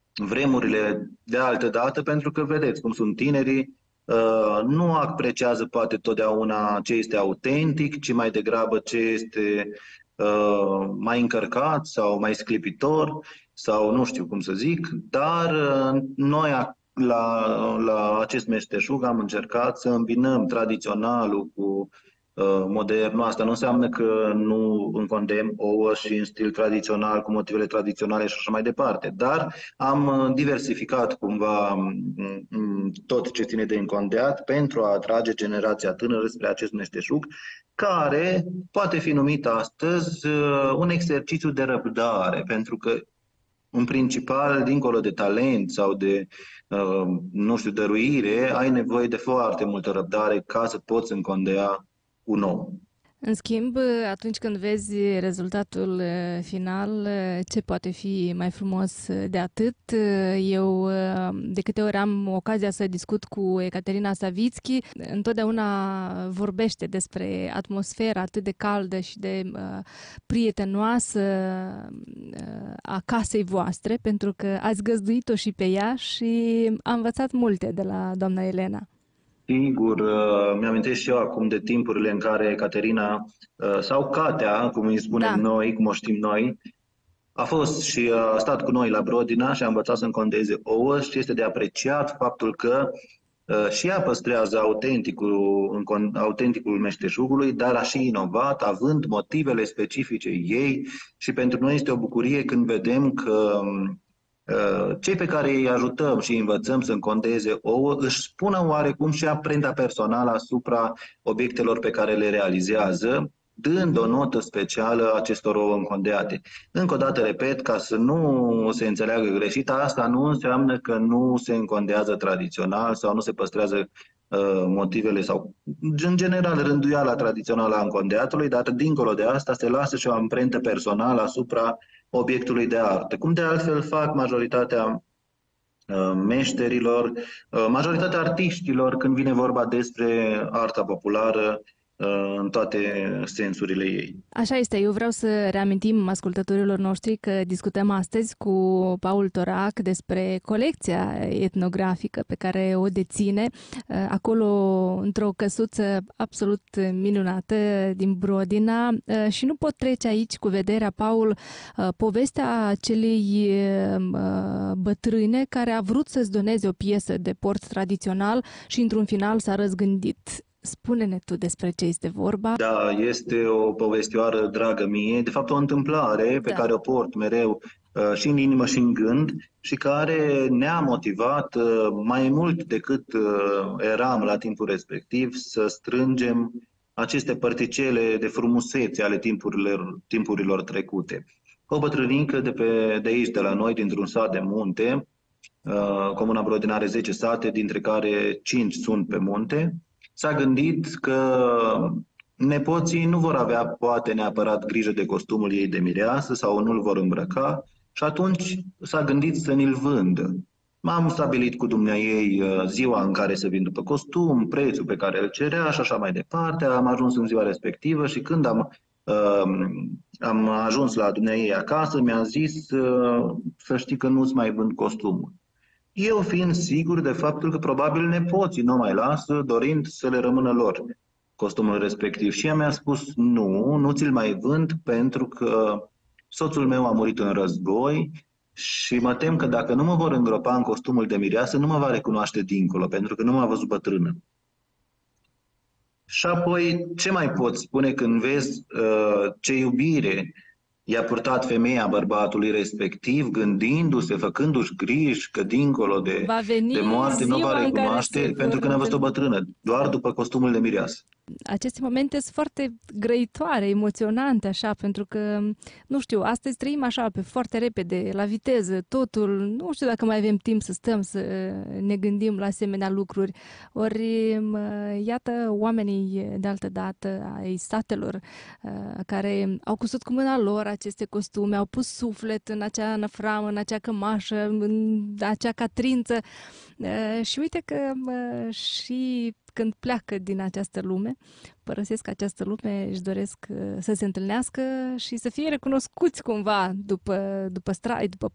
vremurile de altă dată, pentru că vedeți cum sunt tinerii, nu apreciază poate totdeauna ce este autentic, ci mai degrabă ce este mai încărcat sau mai sclipitor sau nu știu cum să zic, dar noi la acest meșteșug am încercat să îmbinăm tradiționalul cu modernul. Asta nu înseamnă că nu încondem ouă și în stil tradițional, cu motivele tradiționale și așa mai departe, dar am diversificat cumva tot ce ține de încondeat pentru a atrage generația tânără spre acest meșteșug, care poate fi numit astăzi un exercițiu de răbdare, pentru că în principal, dincolo de talent sau de, nu știu, dăruire, ai nevoie de foarte multă răbdare ca să poți încondea un om. În schimb, atunci când vezi rezultatul final, ce poate fi mai frumos de atât? Eu de câte ori am ocazia să discut cu Ecaterina Savitski, întotdeauna vorbește despre atmosfera atât de caldă și de prietenoasă a casei voastre, pentru că ați găzduit-o și pe ea și am învățat multe de la doamna Elena. Sigur, mi-amintesc și eu acum de timpurile în care Caterina, sau Catea, cum îi spunem Da. noi, cum o știm noi, a fost și a stat cu noi la Brodina și a învățat să încondeze ouă și este de apreciat faptul că și ea păstrează autenticul meșteșugului, dar a și inovat, având motivele specifice ei, și pentru noi este o bucurie când vedem că cei pe care îi ajutăm și îi învățăm să încondeze ouă își spună oarecum și amprenta personală asupra obiectelor pe care le realizează, dând o notă specială acestor ouă încondeate. Încă o dată repet, ca să nu se înțeleagă greșit, asta nu înseamnă că nu se încondează tradițional sau nu se păstrează motivele sau, în general, rânduiala tradițională a încondeatului, dar dincolo de asta se lasă și o amprentă personală asupra obiectului de artă. Cum de altfel fac majoritatea meșterilor, majoritatea artiștilor când vine vorba despre arta populară în toate sensurile ei. Așa este, eu vreau să reamintim ascultătorilor noștri că discutăm astăzi cu Paul Torac despre colecția etnografică pe care o deține acolo într-o căsuță absolut minunată din Brodina și nu pot trece aici cu vederea, Paul, povestea acelei bătrâne care a vrut să-ți doneze o piesă de port tradițional și într-un final s-a răzgândit. Spune-ne tu despre ce este vorba. Da, este o povestioară dragă mie, de fapt o întâmplare pe Da. care o port mereu și în inimă și în gând și care ne-a motivat mai mult decât eram la timpul respectiv să strângem aceste părticele de frumusețe ale timpurilor trecute. O bătrânică de aici, de la noi, dintr-un sat de munte, Comuna Brodina are 10 sate, dintre care 5 sunt pe munte, s-a gândit că nepoții nu vor avea poate neapărat grijă de costumul ei de mireasă sau nu-l vor îmbrăca și atunci s-a gândit să ni-l vândă. M-am stabilit cu dumneaei ziua în care să vin după costum, prețul pe care îl cerea și așa mai departe. Am ajuns în ziua respectivă și când am ajuns la dumneaei acasă, mi-a zis să știi că nu-ți mai vând costumul. Eu fiind sigur de faptul că probabil nepoții nu mai lasă, dorind să le rămână lor costumul respectiv. Și ea mi-a spus, nu ți-l mai vând pentru că soțul meu a murit în război și mă tem că dacă nu mă vor îngropa în costumul de mireasă, nu mă va recunoaște dincolo, pentru că nu m-a văzut bătrână. Și apoi, ce mai pot spune când vezi ce iubire i-a purtat femeia bărbatului respectiv, gândindu-se, făcându-și griji că dincolo Va veni de moarte nu va ziua în care recunoaște, se pentru vor că n-a văzut o întâlni. bătrână, doar după costumul de mireasă. Aceste momente sunt foarte grăitoare, emoționante, așa, pentru că, nu știu, astăzi trăim așa, pe foarte repede, la viteză, totul, nu știu dacă mai avem timp să stăm, să ne gândim la asemenea lucruri. Ori, iată, oamenii de altă dată, ai statelor, care au cusut cu mâna lor aceste costume, au pus suflet în acea năframă, în acea cămașă, în acea catrință și uite că și când pleacă din această lume, părăsesc această lume, își doresc să se întâlnească și să fie recunoscuți cumva după strai, după